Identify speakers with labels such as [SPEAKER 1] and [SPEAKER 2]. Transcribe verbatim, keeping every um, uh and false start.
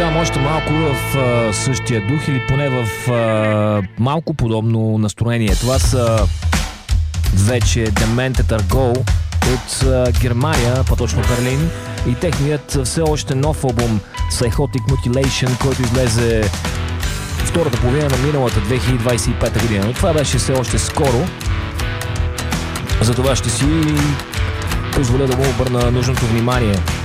[SPEAKER 1] продължавам още малко в а, същия дух или поне в а, малко подобно настроение. Това са вече Demented Are Go от а, Германия, по-точно Берлин, и техният все още нов албум Psychotic Mutilation, който излезе втората половина на миналата две хиляди двадесет и пета година. Но това беше все още скоро. Затова ще си позволя да му обърна нужното внимание.